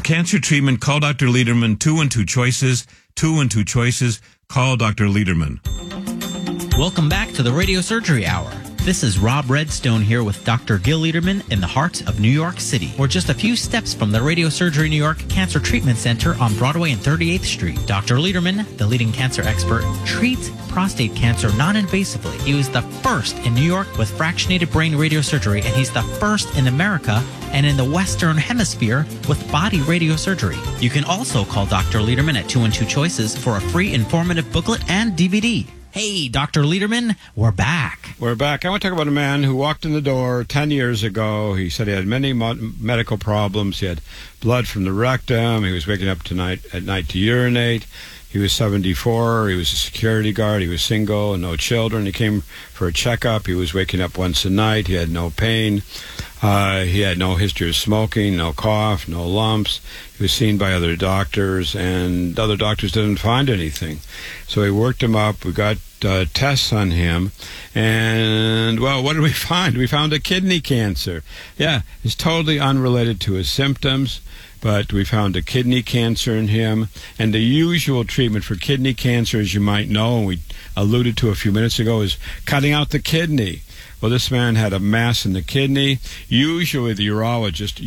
cancer treatment, call Dr. Lederman. 2 and 2 choices. 2 and 2 choices. Call Dr. Lederman. Welcome back to the Radio Surgery Hour. This is Rob Redstone here with Dr. Gil Lederman in the heart of New York City. We're just a few steps from the Radio Surgery New York Cancer Treatment Center on Broadway and 38th Street. Dr. Lederman, the leading cancer expert, treats prostate cancer non-invasively. He was the first in New York with fractionated brain radiosurgery, and he's the first in America and in the Western Hemisphere with body radiosurgery. You can also call Dr. Lederman at 2 and 2 choices for a free informative booklet and DVD. Hey, Dr. Lederman, we're back. We're back. I want to talk about a man who walked in the door 10 years ago. He said he had many medical problems. He had blood from the rectum. He was waking up at night to urinate. He was 74. He was a security guard. He was single and no children. He came for a checkup. He was waking up once a night. He had no pain. He had no history of smoking, no cough, no lumps. He was seen by other doctors, and other doctors didn't find anything. So we worked him up. We got tests on him, and, well, what did we find? We found a kidney cancer. Yeah, it's totally unrelated to his symptoms, but we found a kidney cancer in him. And the usual treatment for kidney cancer, as you might know, and we alluded to a few minutes ago, is cutting out the kidney. Well, this man had a mass in the kidney. Usually the urologist,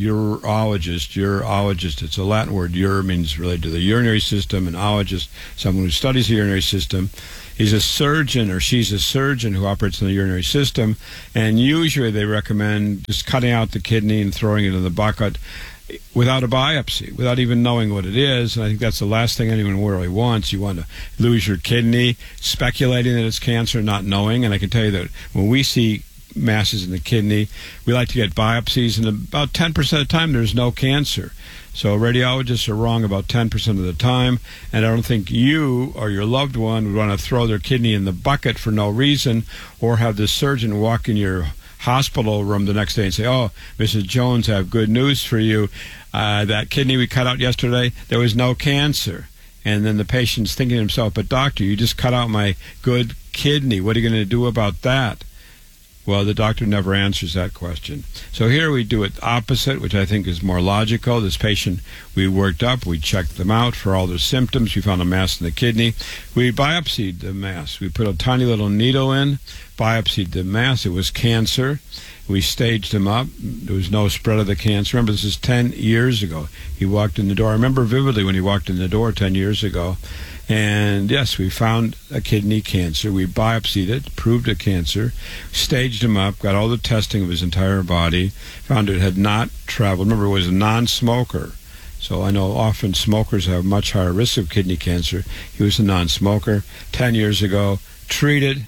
it's a Latin word. Ur means related to the urinary system, and ologist, someone who studies the urinary system. He's a surgeon, or she's a surgeon who operates in the urinary system, and usually they recommend just cutting out the kidney and throwing it in the bucket without a biopsy, without even knowing what it is. And I think that's the last thing anyone really wants. You want to lose your kidney speculating that it's cancer, not knowing. And I can tell you that when we see masses in the kidney, we like to get biopsies, and about 10% of the time there's no cancer. So radiologists are wrong about 10% of the time, and I don't think you or your loved one would want to throw their kidney in the bucket for no reason, or have the surgeon walk in your hospital room the next day and say, "Oh, Mrs. Jones, I have good news for you. That kidney we cut out yesterday, there was no cancer." And then the patient's thinking to himself, "But doctor, you just cut out my good kidney. What are you going to do about that?" Well, the doctor never answers that question. So here we do it opposite, which I think is more logical. This patient we worked up, we checked them out for all their symptoms. We found a mass in the kidney. We biopsied the mass. We put a tiny little needle in, biopsied the mass. It was cancer. We staged him up. There was no spread of the cancer. Remember, this is 10 years ago. He walked in the door. I remember vividly when he walked in the door 10 years ago. And yes, we found a kidney cancer. We biopsied it, proved a cancer, staged him up, got all the testing of his entire body, found it had not traveled. Remember, it was a non-smoker. So I know often smokers have much higher risk of kidney cancer. He was a non-smoker 10 years ago, treated,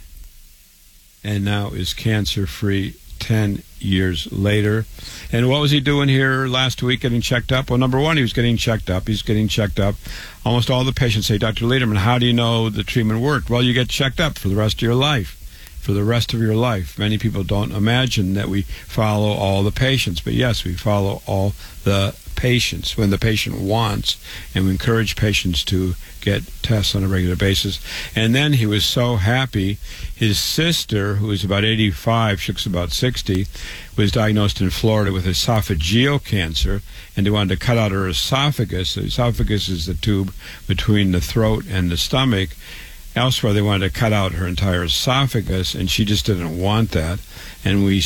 and now is cancer-free 10 years later. And what was he doing here last week, getting checked up? Well, number one, he was getting checked up. He's getting checked up. Almost all the patients say, "Dr. Lederman, how do you know the treatment worked?" Well, you get checked up for the rest of your life. For the rest of your life. Many people don't imagine that we follow all the patients. But yes, we follow all the patients when the patient wants, and we encourage patients to get tests on a regular basis. And then he was so happy. His sister, who was about 85, she looks about 60, was diagnosed in Florida with esophageal cancer, and they wanted to cut out her esophagus. The esophagus is the tube between the throat and the stomach. Elsewhere, they wanted to cut out her entire esophagus, and she just didn't want that. And we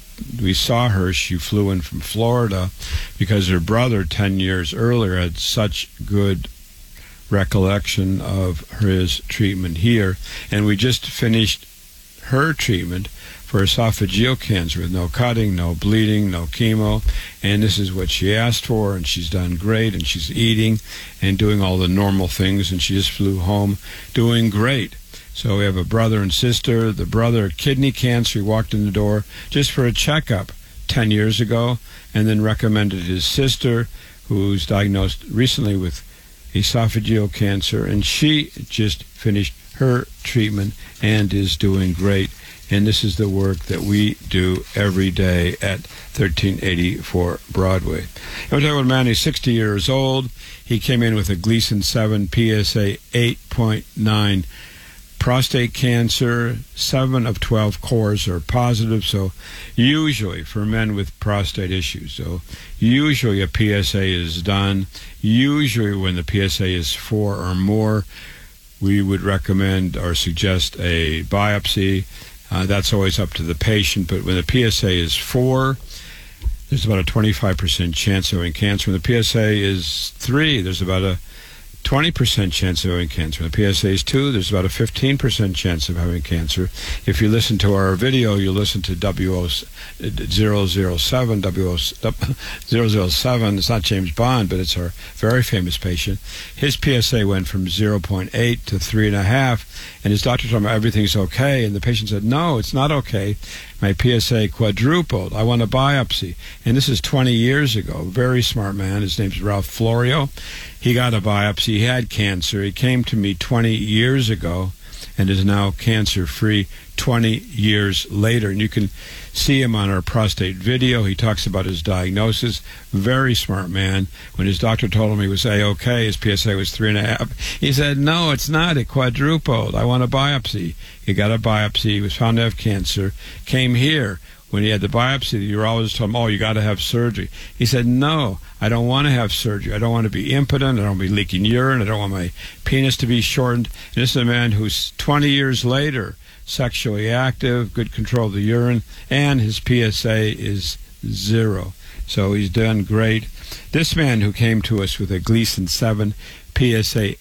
saw her. She flew in from Florida because her brother 10 years earlier had such good recollection of his treatment here. And we just finished her treatment for esophageal cancer with no cutting, no bleeding, no chemo. And this is what she asked for, and she's done great, and she's eating and doing all the normal things, and she just flew home doing great. So we have a brother and sister. The brother, kidney cancer, he walked in the door just for a checkup 10 years ago, and then recommended his sister, who's diagnosed recently with esophageal cancer, and she just finished her treatment and is doing great. And this is the work that we do every day at 1384 Broadway. I'm talking about a man who's 60 years old. He came in with a Gleason 7 PSA 8.9 prostate cancer, 7 of 12 cores are positive. So usually for men with prostate issues, so usually a PSA is done. Usually when the PSA is 4 or more, we would recommend or suggest a biopsy. That's always up to the patient, but when the PSA is 4, there's about a 25% chance of having cancer. When the PSA is 3, there's about a 20% chance of having cancer. When the PSA is 2, there's about a 15% chance of having cancer. If you listen to our video, you'll listen to 007. It's not James Bond, but it's our very famous patient. His PSA went from 0.8 to 3.5, and his doctor told him everything's okay, and the patient said, no, it's not okay. My PSA quadrupled. I want a biopsy. And this is 20 years ago. Very smart man. His name's Ralph Florio. He got a biopsy. He had cancer. He came to me 20 years ago and is now cancer-free 20 years later. And you can see him on our prostate video. He talks about his diagnosis. Very smart man. When his doctor told him he was A-OK, his PSA was 3.5. He said, no, it's not. It quadrupled. I want a biopsy. He got a biopsy. He was found to have cancer. Came here. When he had the biopsy, the urologist told him, oh, you got to have surgery. He said, no, I don't want to have surgery. I don't want to be impotent. I don't want to be leaking urine. I don't want my penis to be shortened. And this is a man who's 20 years later, sexually active, good control of the urine, and his PSA is 0. So he's done great. This man who came to us with a Gleason 7, PSA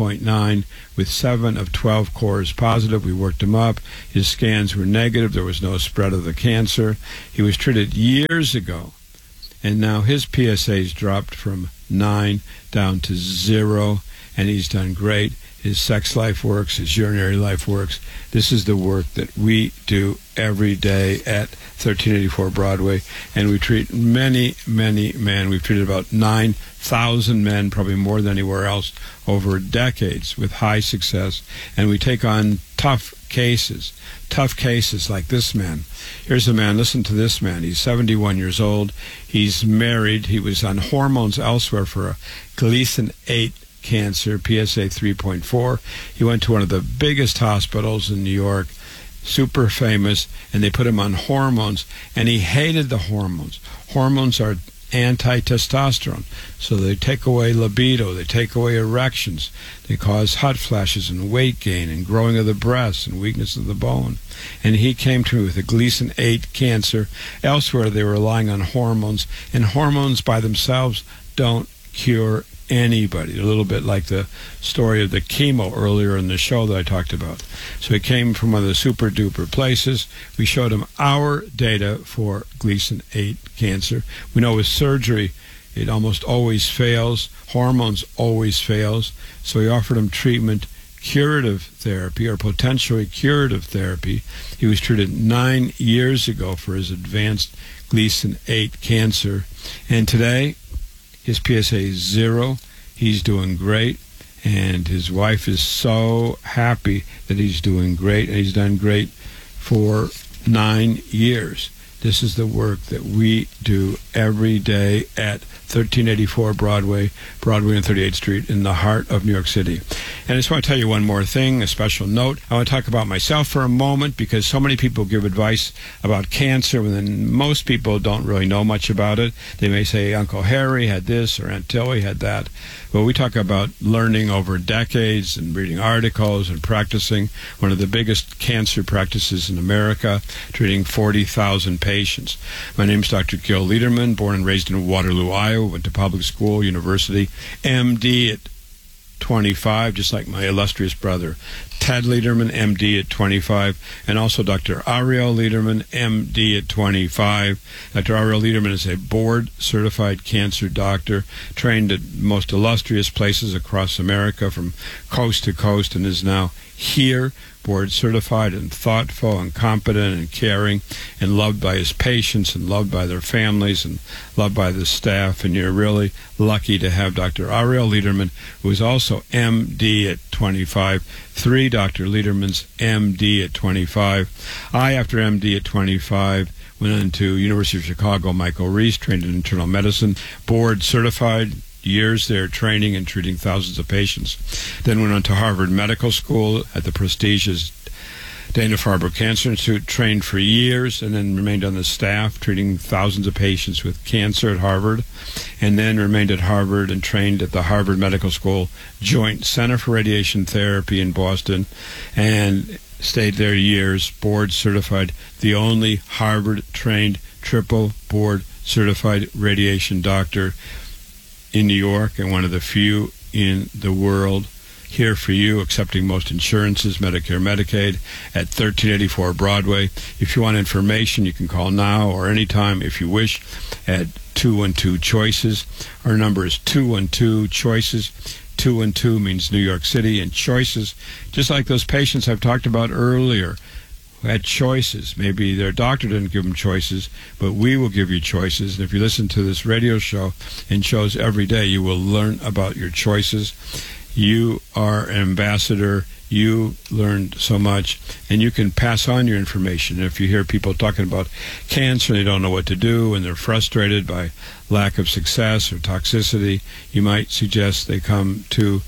8.9 with 7 of 12 cores positive. We worked him up. His scans were negative. There was no spread of the cancer. He was treated years ago, and now his PSA's dropped from 9 down to 0, and he's done great. His sex life works. His urinary life works. This is the work that we do every day at 1384 Broadway, and we treat many, many men. We've treated about 9,000 men, probably more than anywhere else, over decades with high success, and we take on tough cases like this man. Here's a man, listen to this man. He's 71 years old. He's married. He was on hormones elsewhere for a Gleason 8 cancer, PSA 3.4. He went to one of the biggest hospitals in New York, super famous, and they put him on hormones, and he hated the hormones. Hormones are anti-testosterone, so they take away libido, they take away erections, they cause hot flashes and weight gain and growing of the breasts and weakness of the bone. And he came to me with a Gleason 8 cancer. Elsewhere they were relying on hormones, and hormones by themselves don't cure anybody. A little bit like the story of the chemo earlier in the show that I talked about. So he came from one of the super duper places. We showed him our data for Gleason 8 cancer. We know with surgery it almost always fails. Hormones always fails. So we offered him treatment, curative therapy or potentially curative therapy. He was treated 9 years ago for his advanced Gleason 8 cancer, and today his PSA is 0. He's doing great, and his wife is so happy that he's doing great, and he's done great for 9 years. This is the work that we do every day at 1384 Broadway and 38th Street in the heart of New York City. And I just want to tell you one more thing, a special note. I want to talk about myself for a moment, because so many people give advice about cancer and most people don't really know much about it. They may say Uncle Harry had this or Aunt Tilly had that. But we talk about learning over decades and reading articles and practicing. One of the biggest cancer practices in America, treating 40,000 patients. My name is Dr. Gil Lederman, born and raised in Waterloo, Iowa. Went to public school, university, MD at 25, just like my illustrious brother Ted Lederman, MD at 25, and also Dr. Ariel Lederman, MD at 25. Dr. Ariel Lederman is a board-certified cancer doctor, trained at most illustrious places across America from coast to coast, and is now here, board-certified and thoughtful and competent and caring and loved by his patients and loved by their families and loved by the staff. And you're really lucky to have Dr. Ariel Lederman, who is also MD at 25. 3 Dr. Ledermans, MD at 25. I, after MD at 25, went into University of Chicago, Michael Reese, trained in internal medicine, board-certified, years there training and treating thousands of patients. Then went on to Harvard Medical School at the prestigious Dana-Farber Cancer Institute, trained for years, and then remained on the staff treating thousands of patients with cancer at Harvard, and then remained at Harvard and trained at the Harvard Medical School Joint Center for Radiation Therapy in Boston, and stayed there years, board certified, the only Harvard-trained triple board certified radiation doctor in New York, and one of the few in the world. Here for you, accepting most insurances, Medicare, Medicaid, at 1384 Broadway. If you want information, you can call now or anytime if you wish at 212-CHOICES. Our number is 212-CHOICES. 212 means New York City, and choices, just like those patients I've talked about earlier, who had choices. Maybe their doctor didn't give them choices, but we will give you choices. And if you listen to this radio show and shows every day, you will learn about your choices. You are an ambassador. You learned so much, and you can pass on your information. And if you hear people talking about cancer and they don't know what to do and they're frustrated by lack of success or toxicity, you might suggest they come to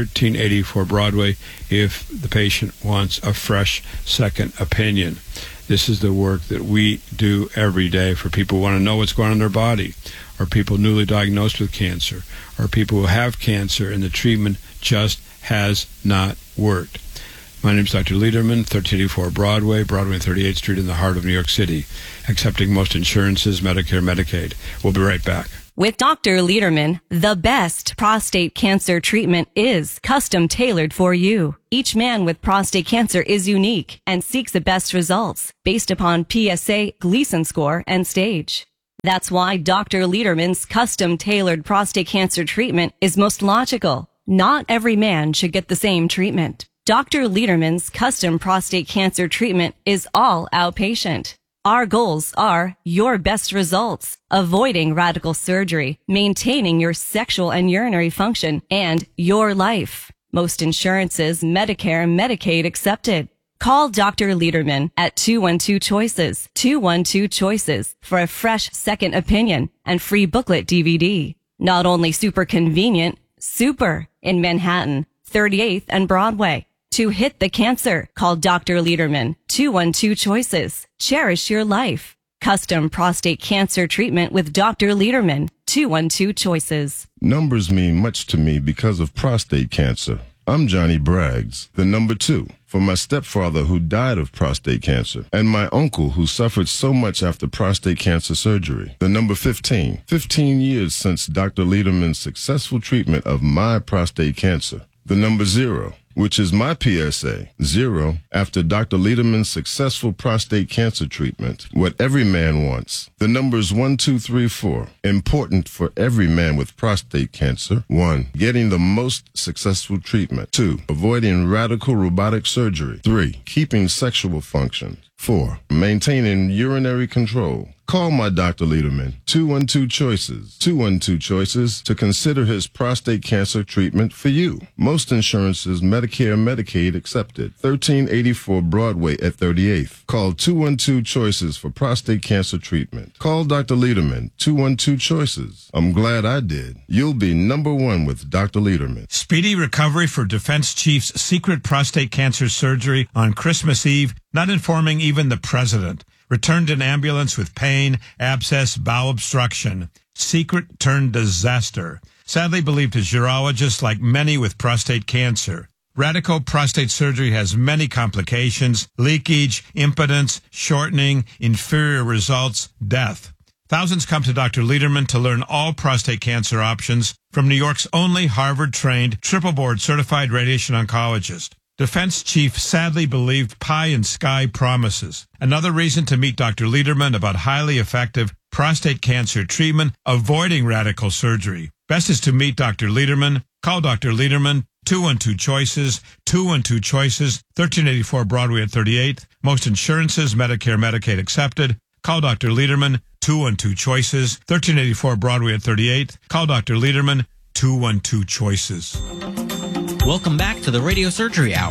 1384 Broadway if the patient wants a fresh second opinion. This is the work that we do every day for people who want to know what's going on in their body, or people newly diagnosed with cancer, or people who have cancer and the treatment just has not worked. My name is Dr. Lederman, 1384 Broadway, Broadway and 38th Street in the heart of New York City, accepting most insurances, Medicare, Medicaid. We'll be right back. With Dr. Lederman, the best prostate cancer treatment is custom tailored for you. Each man with prostate cancer is unique and seeks the best results based upon PSA, Gleason score, and stage. That's why Dr. Lederman's custom tailored prostate cancer treatment is most logical. Not every man should get the same treatment. Dr. Lederman's custom prostate cancer treatment is all outpatient. Our goals are your best results, avoiding radical surgery, maintaining your sexual and urinary function, and your life. Most insurances, Medicare, Medicaid accepted. Call Dr. Lederman at 212-CHOICES, 212-CHOICES for a fresh second opinion and free booklet DVD. Not only super convenient, super in Manhattan, 38th and Broadway. To hit the cancer, call Dr. Lederman, 212-CHOICES. Cherish your life. Custom prostate cancer treatment with Dr. Lederman, 212-CHOICES. Numbers mean much to me because of prostate cancer. I'm Johnny Braggs, the number 2, for my stepfather who died of prostate cancer, and my uncle who suffered so much after prostate cancer surgery. The number 15, 15 years since Dr. Lederman's successful treatment of my prostate cancer. The number 0, which is my PSA, 0, after Dr. Lederman's successful prostate cancer treatment, what every man wants. The numbers 1, 2, 3, 4, important for every man with prostate cancer. 1, getting the most successful treatment. 2, avoiding radical robotic surgery. 3, keeping sexual function. 4, maintaining urinary control. Call my Dr. Lederman, 212-CHOICES, 212-CHOICES, to consider his prostate cancer treatment for you. Most insurances, Medicare, Medicaid accepted. 1384 Broadway at 38th. Call 212-CHOICES for prostate cancer treatment. Call Dr. Lederman, 212-CHOICES. I'm glad I did. You'll be number 1 with Dr. Lederman. Speedy recovery for Defense Chief's secret prostate cancer surgery on Christmas Eve, not informing even the president. Returned in ambulance with pain, abscess, bowel obstruction. Secret turned disaster. Sadly believed his urologist, like many with prostate cancer. Radical prostate surgery has many complications: leakage, impotence, shortening, inferior results, death. Thousands come to Dr. Lederman to learn all prostate cancer options from New York's only Harvard-trained, triple-board certified radiation oncologist. Defense chief sadly believed pie in sky promises. Another reason to meet Dr. Lederman about highly effective prostate cancer treatment, avoiding radical surgery. Best is to meet Dr. Lederman. Call Dr. Lederman, 212-CHOICES, 212-CHOICES, 1384 Broadway at 38th. Most insurances, Medicare, Medicaid accepted. Call Dr. Lederman, 212-CHOICES, 1384 Broadway at 38th. Call Dr. Lederman, 212-CHOICES. Welcome back to the Radio Surgery Hour.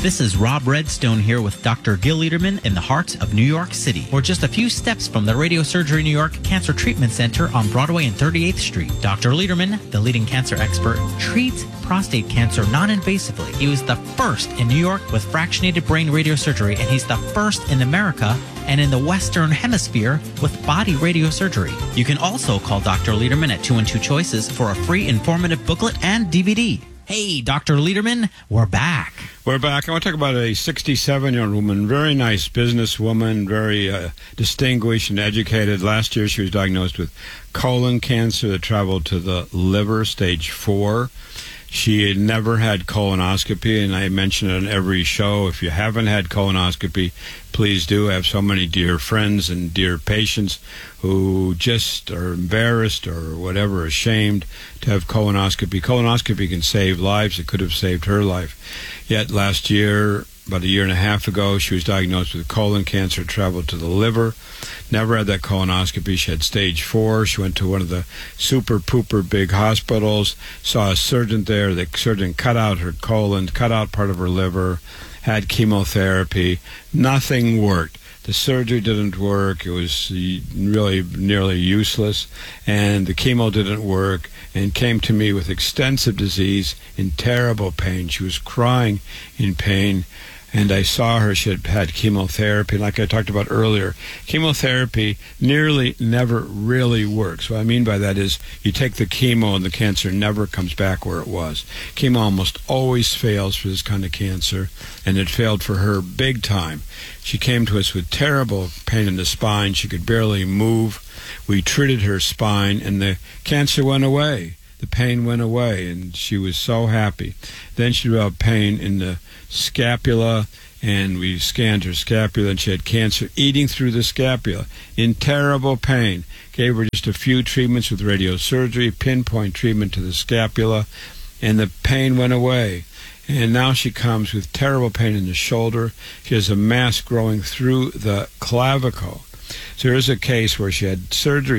This is Rob Redstone here with Dr. Gil Liederman in the heart of New York City. We're just a few steps from the Radiosurgery New York Cancer Treatment Center on Broadway and 38th Street. Dr. Liederman, the leading cancer expert, treats prostate cancer non-invasively. He was the first in New York with fractionated brain radiosurgery, and he's the first in America and in the Western Hemisphere with body radiosurgery. You can also call Dr. Liederman at 212-CHOICES for a free informative booklet and DVD. Hey, Dr. Liederman, we're back. We're back. I want to talk about a 67-year-old woman, very nice businesswoman, very distinguished and educated. Last year she was diagnosed with colon cancer that traveled to the liver, stage 4. She had never had colonoscopy, and I mention it on every show. If you haven't had colonoscopy, please do. I have so many dear friends and dear patients who just are embarrassed or whatever, ashamed to have colonoscopy. Colonoscopy can save lives. It could have saved her life. Yet last year, about a year and a half ago, she was diagnosed with colon cancer, traveled to the liver, never had that colonoscopy. She had stage 4. She went to one of the super pooper big hospitals, saw a surgeon there. The surgeon cut out her colon, cut out part of her liver, had chemotherapy. Nothing worked. The surgery didn't work. It was really nearly useless, and the chemo didn't work, and came to me with extensive disease in terrible pain. She was crying in pain, and I saw her. She had had chemotherapy. Like I talked about earlier, chemotherapy nearly never really works. What I mean by that is you take the chemo and the cancer never comes back where it was. Chemo almost always fails for this kind of cancer, and it failed for her big time. She came to us with terrible pain in the spine. She could barely move. We treated her spine, and the cancer went away. The pain went away, and she was so happy. Then she developed pain in the scapula, and we scanned her scapula, and she had cancer eating through the scapula in terrible pain. Gave her just a few treatments with radiosurgery, pinpoint treatment to the scapula, and the pain went away. And now she comes with terrible pain in the shoulder. She has a mass growing through the clavicle. So here's a case where she had surgery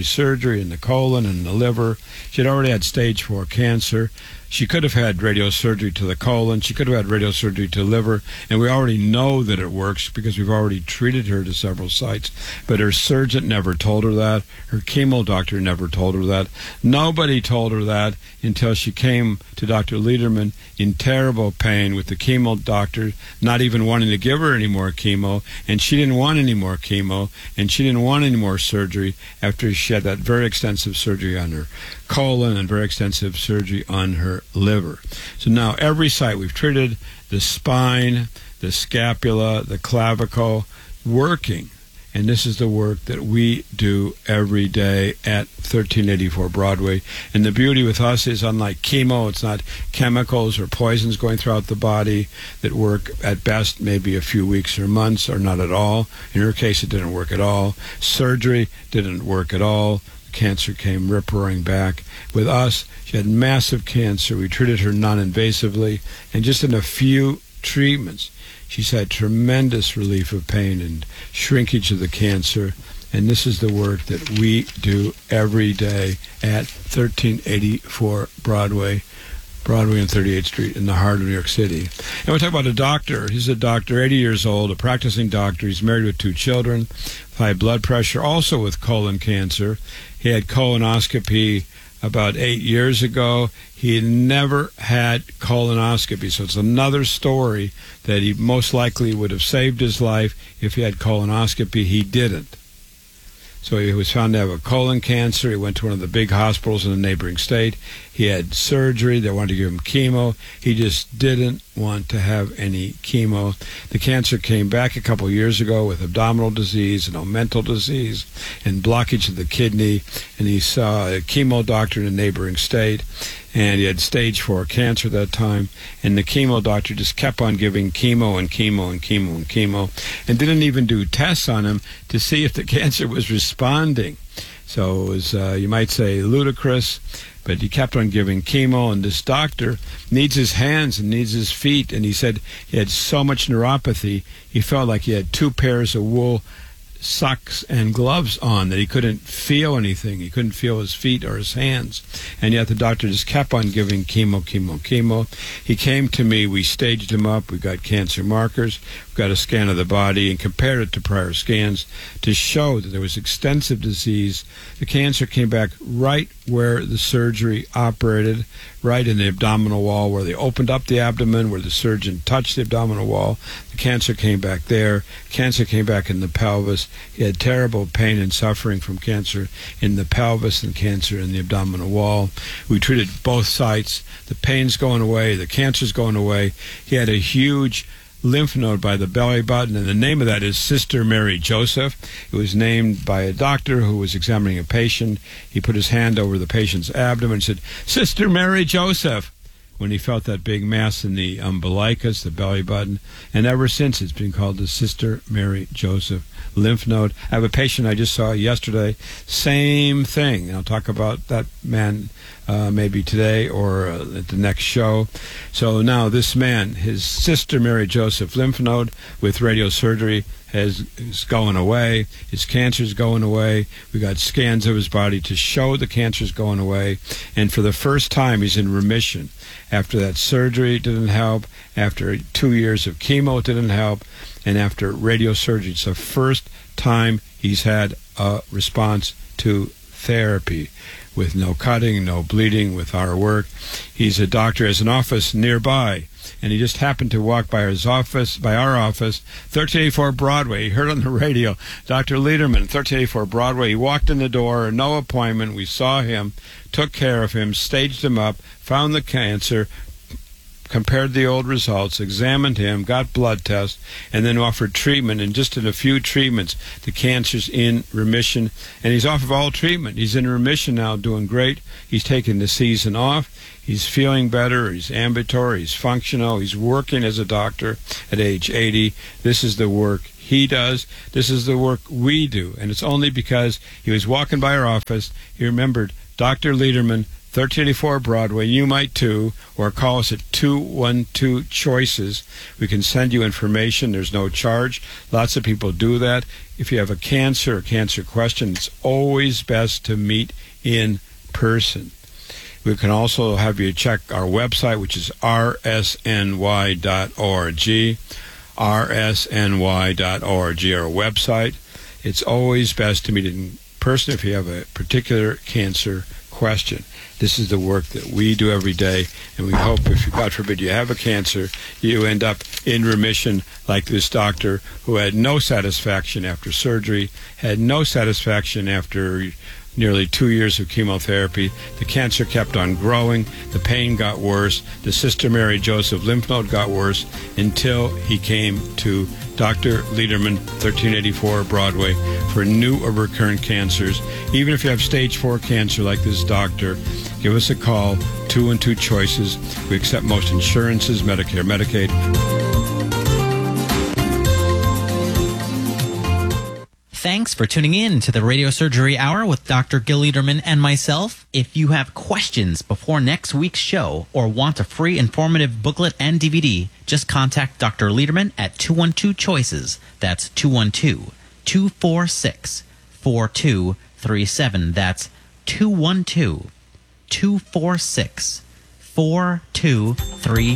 in the colon and the liver. She had already had stage 4 cancer. She could have had radiosurgery to the colon. She could have had radiosurgery to the liver. And we already know that it works because we've already treated her to several sites. But her surgeon never told her that. Her chemo doctor never told her that. Nobody told her that until she came to Dr. Liederman in terrible pain with the chemo doctor not even wanting to give her any more chemo. And she didn't want any more chemo. And she didn't want any more surgery after she had that very extensive surgery on her colon and very extensive surgery on her liver. So now every site we've treated, the spine, the scapula, the clavicle, working. And this is the work that we do every day at 1384 Broadway. And the beauty with us is, unlike chemo, it's not chemicals or poisons going throughout the body that work at best maybe a few weeks or months or not at all. In her case, it didn't work at all. Surgery didn't work at all. Cancer came rip-roaring back. With us, she had massive cancer. We treated her non-invasively, and just in a few treatments, she's had tremendous relief of pain and shrinkage of the cancer. And this is the work that we do every day at 1384 Broadway and 38th Street in the heart of New York City. And we talk about a doctor. He's a doctor, 80 years old, a practicing doctor. He's married with 2 children, high blood pressure, also with colon cancer. He had colonoscopy about 8 years ago. He had never had colonoscopy, so it's another story that he most likely would have saved his life if he had colonoscopy. He didn't. So he was found to have a colon cancer. He went to one of the big hospitals in the neighboring state. He had surgery. They wanted to give him chemo. He just didn't want to have any chemo. The cancer came back a couple years ago with abdominal disease and omental disease and blockage of the kidney. And he saw a chemo doctor in a neighboring state. And he had stage 4 cancer at that time. And the chemo doctor just kept on giving chemo and chemo and chemo and chemo and didn't even do tests on him to see if the cancer was responding. So it was, you might say, ludicrous. But he kept on giving chemo, and this doctor needs his hands and needs his feet. And he said he had so much neuropathy, he felt like he had 2 pairs of wool socks and gloves on, that he couldn't feel anything. He couldn't feel his feet or his hands. And yet the doctor just kept on giving chemo. He came to me. We staged him up. We got cancer markers. We got a scan of the body and compared it to prior scans to show that there was extensive disease. The cancer came back right where the surgery operated, right in the abdominal wall where they opened up the abdomen, where the surgeon touched the abdominal wall. The cancer came back there. Cancer came back in the pelvis. He had terrible pain and suffering from cancer in the pelvis and cancer in the abdominal wall. We treated both sites. The pain's going away. The cancer's going away. He had a huge lymph node by the belly button, and the name of that is Sister Mary Joseph. It was named by a doctor who was examining a patient. He put his hand over the patient's abdomen and said, "Sister Mary Joseph," when he felt that big mass in the umbilicus, the belly button. And ever since, it's been called the Sister Mary Joseph lymph node. I have a patient I just saw yesterday, same thing. I'll talk about that man maybe today or at the next show. So now this man, his Sister Mary Joseph lymph node with radiosurgery is going away. His cancer's going away. We got scans of his body to show the cancer's going away. And for the first time, he's in remission. After that surgery, it didn't help. After 2 years of chemo, it didn't help. And after radiosurgery, it's the first time he's had a response to therapy with no cutting, no bleeding, with our work. He's a doctor, has an office nearby, and he just happened to walk by our office, 1384 Broadway. He heard on the radio, Dr. Lederman, 1384 Broadway. He walked in the door, no appointment. We saw him, took care of him, staged him up, found the cancer, compared the old results, examined him, got blood tests, and then offered treatment. And just in a few treatments, the cancer's in remission. And he's off of all treatment. He's in remission now, doing great. He's taken the season off. He's feeling better. He's ambulatory. He's functional. He's working as a doctor at age 80. This is the work he does. This is the work we do. And it's only because he was walking by our office. He remembered Dr. Lederman, 1384 Broadway. You might too, or call us at 212-CHOICES. We can send you information. There's no charge. Lots of people do that. If you have a cancer or cancer question, it's always best to meet in person. We can also have you check our website, which is rsny.org. rsny.org, our website. It's always best to meet in person if you have a particular cancer question. This is the work that we do every day, and we hope, if God forbid you have a cancer, you end up in remission like this doctor who had no satisfaction after surgery, had no satisfaction after nearly 2 years of chemotherapy. The cancer kept on growing. The pain got worse. The Sister Mary Joseph lymph node got worse until he came to Dr. Lederman, 1384 Broadway, for new or recurrent cancers. Even if you have stage 4 cancer like this doctor, give us a call, 212-CHOICES. We accept most insurances, Medicare, Medicaid. Thanks for tuning in to the Radio Surgery Hour with Dr. Gil Lederman and myself. If you have questions before next week's show or want a free informative booklet and DVD, just contact Dr. Lederman at 212-CHOICES. That's 212-246-4237. That's 212-246-4237.